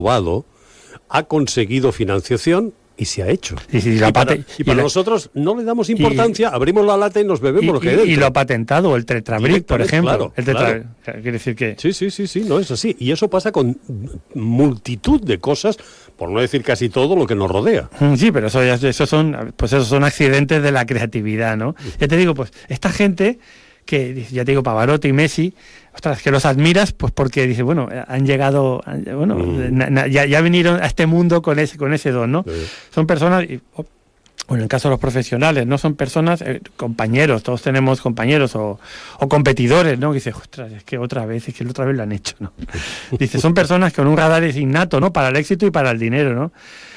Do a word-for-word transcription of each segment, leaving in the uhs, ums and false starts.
aprobado, ha conseguido financiación y se ha hecho. Y, si y, la para, pate- y para y la- nosotros no le damos importancia, y- abrimos la lata y nos bebemos y, lo que hay y- dentro. y lo ha patentado, el Tetrabric, por Directamente, ejemplo. claro, el tetra... claro. Quiere decir que... Sí, sí, sí, sí, no es así. Y eso pasa con multitud de cosas, por no decir casi todo lo que nos rodea. Sí, pero eso, ya, eso son, pues esos son accidentes de la creatividad, ¿no? Ya te digo, pues esta gente que, ya te digo, Pavarotti y Messi, ostras, que los admiras, pues porque dice, bueno, han llegado, han- bueno, Mm. na- na- ya, ya vinieron a este mundo con ese, con ese don, ¿no? Sí. Son personas, y, o- bueno, en el caso de los profesionales, no son personas, eh, compañeros, todos tenemos compañeros o, o competidores, ¿no? Que dice, ostras, es que otra vez, es que otra vez lo han hecho, ¿no? Dice, son personas con un radar es innato, ¿no? Para el éxito y para el dinero, ¿no?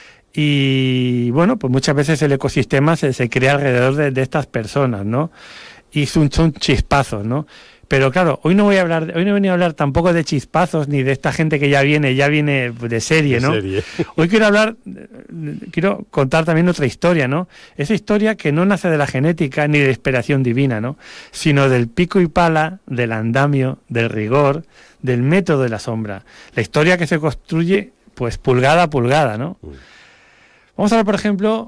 Y bueno, pues muchas veces el ecosistema se, se crea alrededor de, de estas personas, ¿no? Y son, son chispazos, ¿no? Pero claro, hoy no voy a hablar, hoy no he venido a hablar tampoco de chispazos ni de esta gente que ya viene, ya viene de serie, ¿no? De serie. Hoy quiero hablar, quiero contar también otra historia, ¿no? Esa historia que no nace de la genética ni de inspiración divina, ¿no? Sino del pico y pala, del andamio, del rigor, del método de la sombra. La historia que se construye, pues, pulgada a pulgada, ¿no? Vamos a hablar, por ejemplo,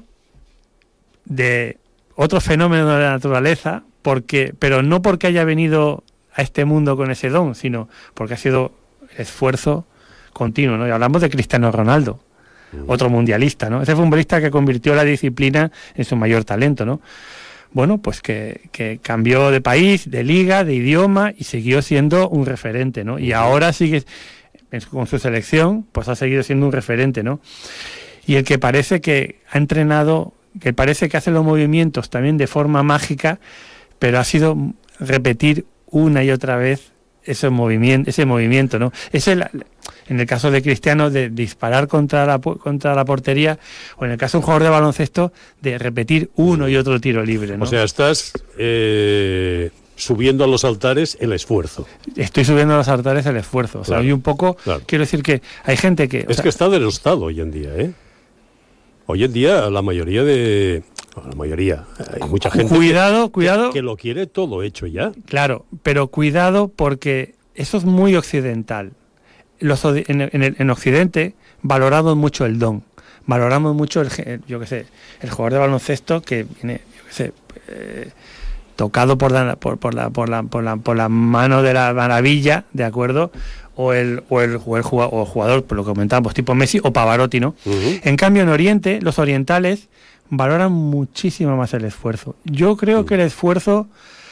de otro fenómeno de la naturaleza, porque, pero no porque haya venido a este mundo con ese don, sino porque ha sido esfuerzo continuo, ¿no? Y hablamos de Cristiano Ronaldo, mm. otro mundialista, ¿no? Ese futbolista que convirtió la disciplina en su mayor talento, ¿no? Bueno, pues que, que cambió de país, de liga, de idioma y siguió siendo un referente, ¿no? Y ahora sigue, con su selección, pues ha seguido siendo un referente, ¿no? Y el que parece que ha entrenado, que parece que hace los movimientos también de forma mágica, pero ha sido repetir una y otra vez ese movimiento, ese movimiento, ¿no? Es el, en el caso de Cristiano, de disparar contra la contra la portería, o en el caso de un jugador de baloncesto, de repetir uno y otro tiro libre, ¿no? O sea, estás eh, subiendo a los altares el esfuerzo. Estoy subiendo a los altares el esfuerzo. O sea, Claro, hoy un poco, claro. quiero decir que hay gente que... o Es sea, que está denostado hoy en día, ¿eh? Hoy en día la mayoría de... La mayoría, hay mucha gente cuidado, que, cuidado. que, que lo quiere todo hecho ya. Claro, pero cuidado porque eso es muy occidental. Los, en, en, en Occidente valoramos mucho el don, valoramos mucho el, yo qué sé, el jugador de baloncesto que viene, yo qué sé, eh, tocado por la, por, por la, por la, por la, por la mano de la maravilla, ¿de acuerdo? O el, o el, o el jugador, o el jugador, por lo que comentábamos, tipo Messi o Pavarotti, ¿no? Uh-huh. En cambio, en Oriente, los orientales valoran muchísimo más el esfuerzo. Yo creo uh-huh. que el esfuerzo,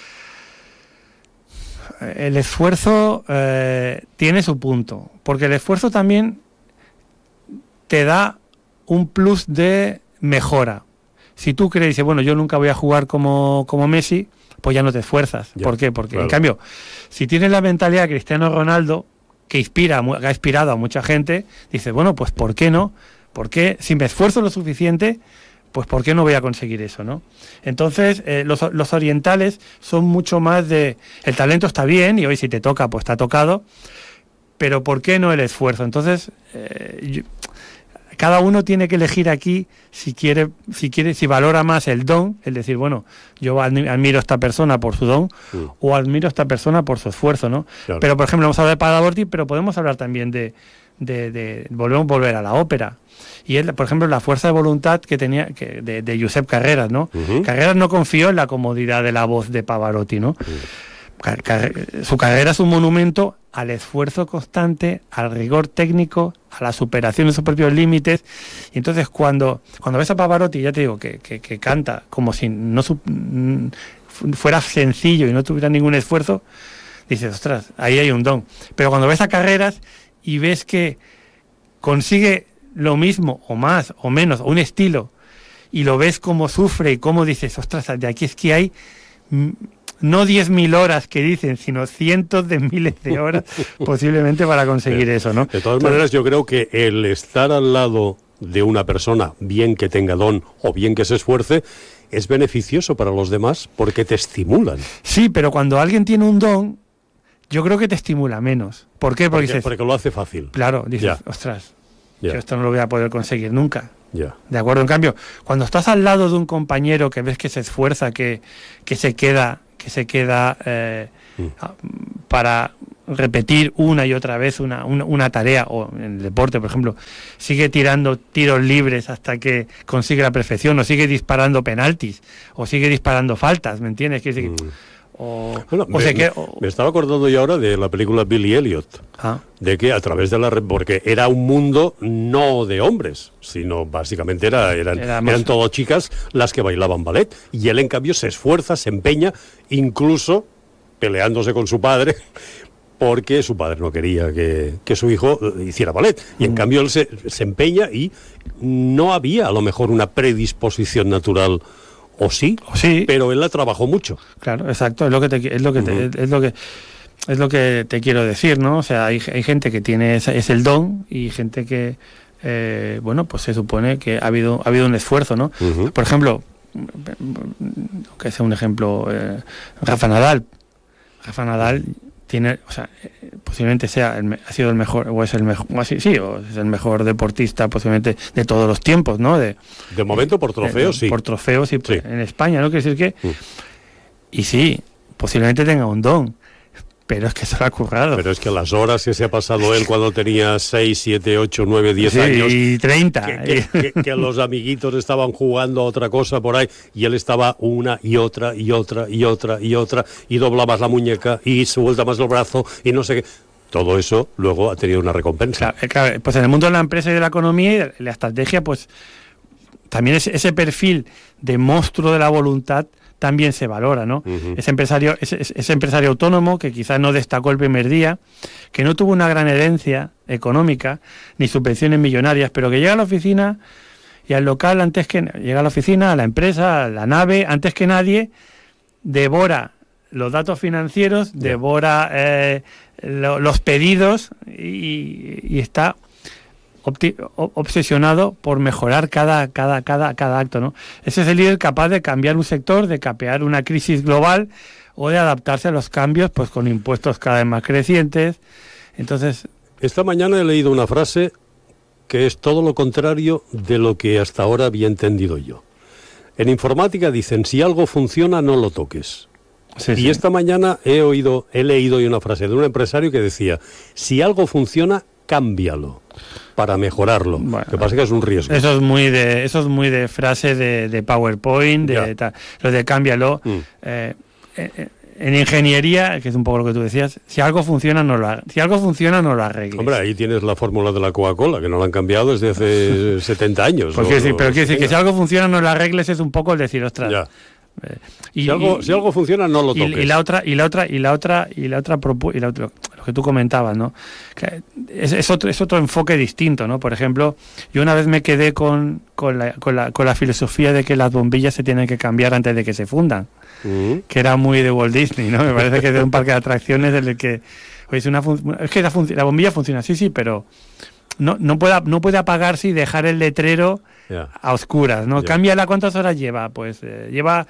el esfuerzo eh, tiene su punto, porque el esfuerzo también te da un plus de mejora. Si tú crees, dices, bueno, yo nunca voy a jugar como, como Messi, pues ya no te esfuerzas. Ya, ¿por qué? Porque, claro. En cambio, si tienes la mentalidad de Cristiano Ronaldo, que inspira, que ha inspirado a mucha gente, dices, bueno, pues ¿por qué no? ¿Por qué? Si me esfuerzo lo suficiente, pues ¿por qué no voy a conseguir eso, no? Entonces, eh, los, los orientales son mucho más de... El talento está bien, y hoy si te toca, pues está tocado, pero ¿por qué no el esfuerzo? Entonces, eh, yo, cada uno tiene que elegir aquí si quiere, si quiere, si valora más el don, es decir, bueno, yo admiro a esta persona por su don, sí. o admiro a esta persona por su esfuerzo, ¿no? Claro. Pero, por ejemplo, vamos a hablar de Pavarotti, pero podemos hablar también de, de, de volvemos a volver a la ópera. Y él, por ejemplo, la fuerza de voluntad que tenía que, de, de Josep Carreras, ¿no? Uh-huh. Carreras no confió en la comodidad de la voz de Pavarotti, ¿no? Uh-huh. Car- car- su carrera es un monumento al esfuerzo constante, al rigor técnico, a la superación de sus propios límites. Y entonces cuando, cuando ves a Pavarotti, ya te digo, que, que, que canta como si no su, fuera sencillo y no tuviera ningún esfuerzo, dices, ostras, ahí hay un don. Pero cuando ves a Carreras y ves que consigue lo mismo o más o menos, o un estilo, y lo ves cómo sufre y cómo dices, ostras, de aquí es que hay... no diez mil horas que dicen, sino cientos de miles de horas posiblemente para conseguir eso, ¿no? De todas maneras, yo creo que el estar al lado de una persona, bien que tenga don o bien que se esfuerce, es beneficioso para los demás porque te estimulan. Sí, pero cuando alguien tiene un don, yo creo que te estimula menos. ¿Por qué? Porque, porque, dices, porque lo hace fácil. Claro, dices, ya. ostras, ya. yo esto no lo voy a poder conseguir nunca. Ya. ¿De acuerdo? En cambio, cuando estás al lado de un compañero que ves que se esfuerza, que, que se queda... que se queda eh, mm. para repetir una y otra vez una, una, una tarea, o en el deporte, por ejemplo, sigue tirando tiros libres hasta que consigue la perfección, o sigue disparando penaltis, o siquiere disparando faltas, ¿me entiendes? Que, mm. O, bueno, o me, sea que, o, me estaba acordando yo ahora de la película Billy Elliot, ah. de que a través de la... porque era un mundo no de hombres, sino básicamente era, eran, era eran todo chicas las que bailaban ballet, y él en cambio se esfuerza, se empeña, incluso peleándose con su padre, porque su padre no quería que, que su hijo hiciera ballet, y en mm. cambio él se, se empeña, y no había a lo mejor una predisposición natural. O sí, o sí, pero él la trabajó mucho. Claro, exacto, es lo que te, es lo que te, uh-huh. es lo que es lo que te quiero decir, ¿no? O sea, hay, hay gente que tiene ese, es el don, y gente que eh, bueno, pues se supone que ha habido ha habido un esfuerzo, ¿no? Uh-huh. Por ejemplo, que sea un ejemplo, eh, Rafa Nadal. Rafa Nadal tiene, o sea, posiblemente sea el, ha sido el mejor, o es el mejor, o así, sí, o es el mejor deportista posiblemente de todos los tiempos, ¿no? De, de momento por trofeos, sí. Por trofeos, sí, sí. En España, ¿no? Quiere decir que... Mm. Y sí, posiblemente tenga un don, pero es que se lo ha currado. Pero es que las horas que se ha pasado él cuando tenía seis, siete, ocho, nueve, diez sí, años... y treinta. Que, que, que, que los amiguitos estaban jugando a otra cosa por ahí, y él estaba una y otra y otra y otra y otra, y doblabas la muñeca y suelta más el brazo y no sé qué... Todo eso luego ha tenido una recompensa. Claro, claro, pues en el mundo de la empresa y de la economía y de la estrategia, pues también ese, ese perfil de monstruo de la voluntad también se valora, ¿no? Uh-huh. Ese empresario, ese, ese empresario autónomo que quizás no destacó el primer día, que no tuvo una gran herencia económica ni subvenciones millonarias, pero que llega a la oficina y al local antes que llega a la oficina, a la empresa, a la nave, antes que nadie, devora los datos financieros, yeah. devora eh, lo, los pedidos y, y está opti- obsesionado por mejorar cada, cada, cada, cada acto, ¿no? Ese es el líder capaz de cambiar un sector, de capear una crisis global o de adaptarse a los cambios, pues con impuestos cada vez más crecientes. Entonces, esta mañana he leído una frase que es todo lo contrario de lo que hasta ahora había entendido yo. En informática dicen, si algo funciona, no lo toques. Sí, y sí. Esta mañana he oído, he leído hoy una frase de un empresario que decía, si algo funciona, cámbialo para mejorarlo. Bueno, lo que pasa es que es un riesgo. Eso es muy de, eso es muy de frase de, de PowerPoint, de ta, lo de cámbialo. Mm. Eh, eh, en ingeniería, que es un poco lo que tú decías, si algo funciona, no lo, si algo funciona, no lo arregles. Hombre, ahí tienes la fórmula de la Coca-Cola, que no la han cambiado desde hace setenta años. Pues o, que sí, pero o, quiere decir que si algo funciona, no lo arregles, es un poco el decir, ostras. Ya. Eh, y, si, algo, y, si algo funciona, no lo toques. Y, y la otra, y la otra, y la otra, y la otra propu- y la otra, lo que tú comentabas, ¿no? Que es, es otro, es otro enfoque distinto, ¿no? Por ejemplo, yo una vez me quedé con, con la, con la, con la filosofía de que las bombillas se tienen que cambiar antes de que se fundan. Uh-huh. Que era muy de Walt Disney, ¿no? Me parece que es de un parque de atracciones en el que, oye, es una fun- es que la, fun- la bombilla funciona, sí, sí, pero no, no puede, no puede apagarse y dejar el letrero yeah. a oscuras, ¿no? Yeah. Cámbiala, ¿cuántas horas lleva? Pues eh, lleva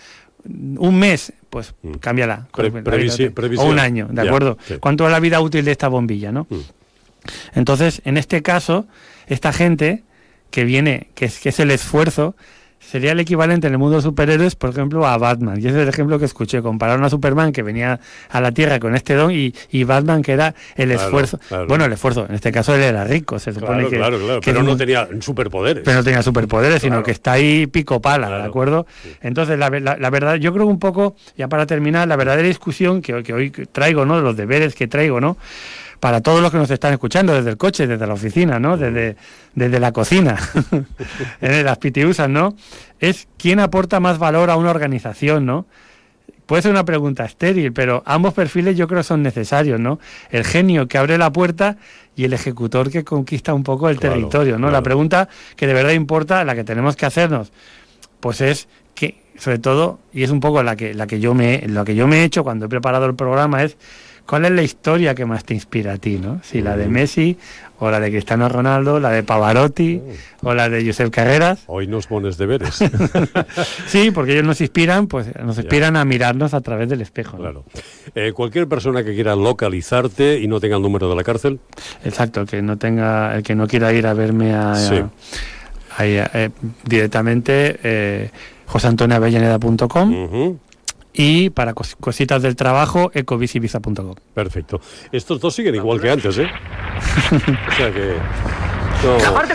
un mes, pues mm. cámbiala. Pre- previsi- o un año, ¿de yeah. acuerdo? Sí. ¿Cuánto es la vida útil de esta bombilla, no? Mm. Entonces, en este caso, esta gente que viene, que es, que es el esfuerzo, sería el equivalente en el mundo de los superhéroes, por ejemplo, a Batman. Y ese es el ejemplo que escuché. Compararon a Superman, que venía a la Tierra con este don, y, y Batman, que era el claro, esfuerzo. Claro. Bueno, el esfuerzo. En este caso, él era rico. Se supone claro, que, claro, claro. que pero no un, tenía superpoderes. Pero no tenía superpoderes, claro. sino que está ahí pico pala, claro. ¿de acuerdo? Sí. Entonces, la, la, la verdad, yo creo un poco, ya para terminar, la verdadera discusión que, que hoy traigo, ¿no? Los deberes que traigo, ¿no? Para todos los que nos están escuchando, desde el coche, desde la oficina, ¿no? Desde, desde la cocina, en las pitiusas, ¿no? Es quién aporta más valor a una organización, ¿no? Puede ser una pregunta estéril, pero ambos perfiles yo creo son necesarios, ¿no? El genio que abre la puerta y el ejecutor que conquista un poco el claro, territorio, ¿no? Claro. La pregunta que de verdad importa, la que tenemos que hacernos, pues es que, sobre todo, y es un poco la que, la que yo me, la que yo me he hecho cuando he preparado el programa, es ¿cuál es la historia que más te inspira a ti, no? Si la de Messi, o la de Cristiano Ronaldo, la de Pavarotti, uh. o la de Josep Carreras. Hoy nos pones deberes. Sí, porque ellos nos inspiran, pues nos inspiran ya. a mirarnos a través del espejo. Claro. ¿No? Eh, cualquier persona que quiera localizarte y no tenga el número de la cárcel. Exacto, el que no tenga, el que no quiera ir a verme a, sí. a, a, a, a, directamente, eh, jose antonio avellaneda punto com. Uh-huh. Y para cos- cositas del trabajo, ecovisibiza punto com. Perfecto. Estos dos siguen igual que antes, ¿eh? O sea que... No.